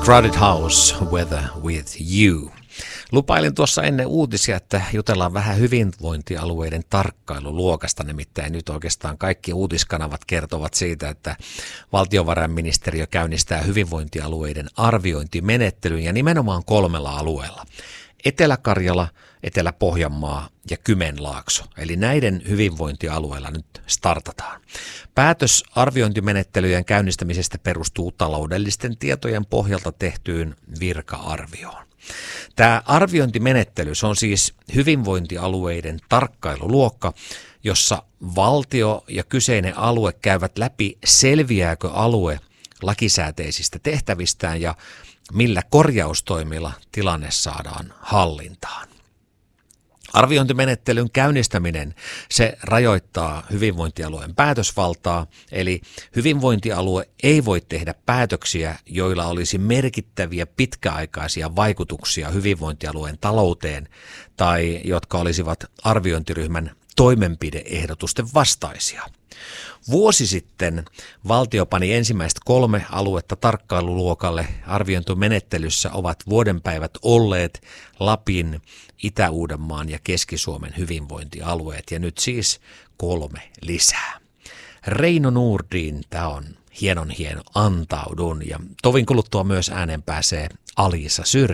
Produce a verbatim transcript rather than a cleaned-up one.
Crowded House, Weather with You. Lupailin tuossa ennen uutisia, että jutellaan vähän hyvinvointialueiden tarkkailuluokasta, nimittäin nyt oikeastaan kaikki uutiskanavat kertovat siitä, että valtiovarainministeriö käynnistää hyvinvointialueiden arviointimenettelyn ja nimenomaan kolmella alueella. Etelä-Karjala, Etelä-Pohjanmaa ja Kymenlaakso. Eli näiden hyvinvointialueilla nyt startataan. Päätös arviointimenettelyjen käynnistämisestä perustuu taloudellisten tietojen pohjalta tehtyyn virka-arvioon. Tämä arviointimenettely on siis hyvinvointialueiden tarkkailuluokka, jossa valtio ja kyseinen alue käyvät läpi, selviääkö alue lakisääteisistä tehtävistään ja millä korjaustoimilla tilanne saadaan hallintaan. Arviointimenettelyn käynnistäminen, se rajoittaa hyvinvointialueen päätösvaltaa, eli hyvinvointialue ei voi tehdä päätöksiä, joilla olisi merkittäviä pitkäaikaisia vaikutuksia hyvinvointialueen talouteen tai jotka olisivat arviointiryhmän toimenpideehdotusten vastaisia. Vuosi sitten valtio pani ensimmäiset kolme aluetta tarkkailuluokalle. Arviointimenettelyssä ovat vuodenpäivät olleet Lapin, Itä-Uudenmaan ja Keski-Suomen hyvinvointialueet ja nyt siis kolme lisää. Reino Nordin, tämä on hienon hieno Antaudun ja tovin kuluttua myös ääneen pääsee Alisa Syrjä.